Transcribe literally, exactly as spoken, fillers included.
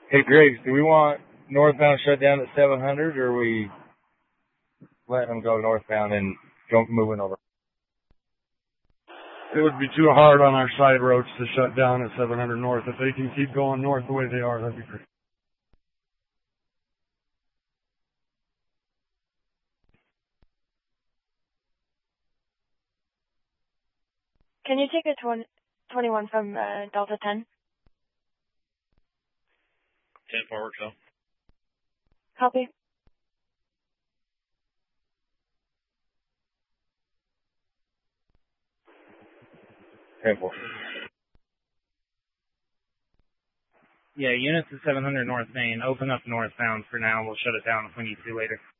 Hey, Griggs, do we want northbound shut down at seven hundred, or are we letting them go northbound and go moving over? It would be too hard on our side roads to shut down at seven hundred north. If they can keep going north the way they are, that'd be great. Can you take a twenty, twenty-one from uh, Delta ten? ten forward, so. Copy. Temple. Yeah, units at seven hundred North Main, open up northbound for now. We'll shut it down if we need to later.